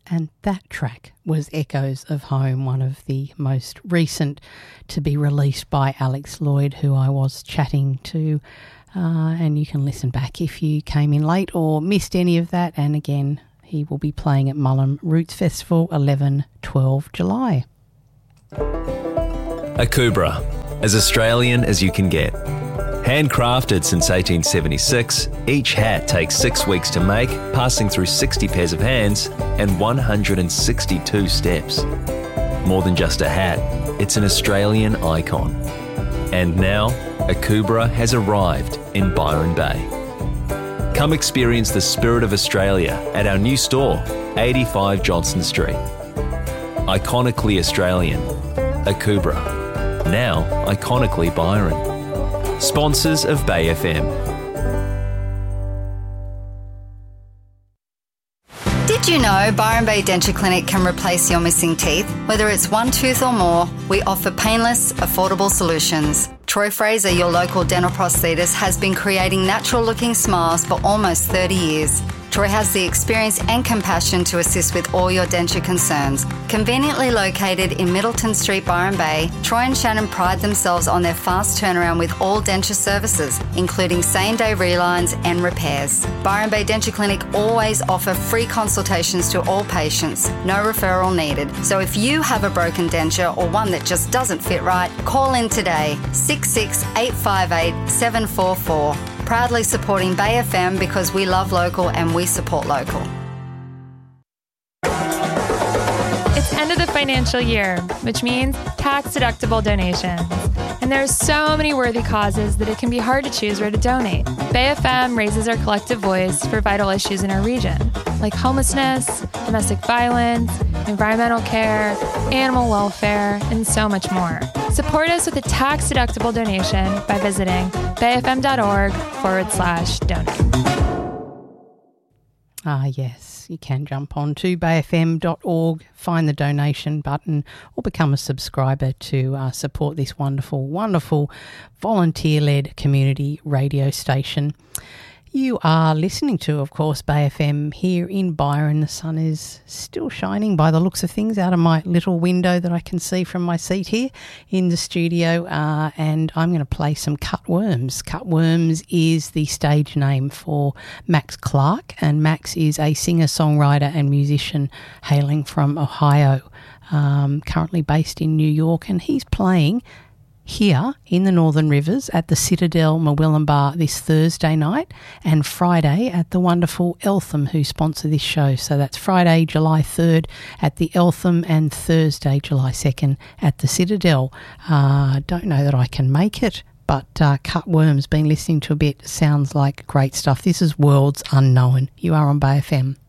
And that track was Echoes of Home, one of the most recent to be released by Alex Lloyd, who I was chatting to. And you can listen back if you came in late or missed any of that. And again, he will be playing at Mullum Roots Festival 11-12 July. Akubra, as Australian as you can get. Handcrafted since 1876, each hat takes 6 weeks to make, passing through 60 pairs of hands and 162 steps. More than just a hat, it's an Australian icon. And now, Akubra has arrived in Byron Bay. Come experience the spirit of Australia at our new store, 85 Johnston Street. Iconically Australian, Akubra. Now, iconically Byron. Sponsors of Bay FM. Did you know Byron Bay Denture Clinic can replace your missing teeth? Whether it's one tooth or more, we offer painless, affordable solutions. Troy Fraser, your local dental prosthetist, has been creating natural-looking smiles for almost 30 years. Troy has the experience and compassion to assist with all your denture concerns. Conveniently located in Middleton Street, Byron Bay, Troy and Shannon pride themselves on their fast turnaround with all denture services, including same-day relines and repairs. Byron Bay Denture Clinic always offer free consultations to all patients, no referral needed. So if you have a broken denture or one that just doesn't fit right, call in today, 66858 744. Proudly supporting Bay FM because we love local and we support local. It's end of the financial year, which means tax-deductible donations. And there are so many worthy causes that it can be hard to choose where to donate. Bay FM raises our collective voice for vital issues in our region, like homelessness, domestic violence, environmental care, animal welfare, and so much more. Support us with a tax-deductible donation by visiting bayfm.org/donate. Yes, you can jump on to bayfm.org, find the donation button, or become a subscriber to support this wonderful, wonderful volunteer-led community radio station. You are listening to, of course, Bay FM here in Byron. The sun is still shining by the looks of things out of my little window that I can see from my seat here in the studio, and I'm going to play some Cut Worms. Cut Worms is the stage name for Max Clark, and Max is a singer-songwriter and musician hailing from Ohio, currently based in New York, and he's playing here in the Northern Rivers at the Citadel Murwillumbah this Thursday night, and Friday at the wonderful Eltham, who sponsor this show. So that's Friday, July 3rd at the Eltham and Thursday, July 2nd at the Citadel. Don't know that I can make it, but Cut Worms, been listening to a bit, sounds like great stuff. This is Worlds Unknown. You are on Bay FM.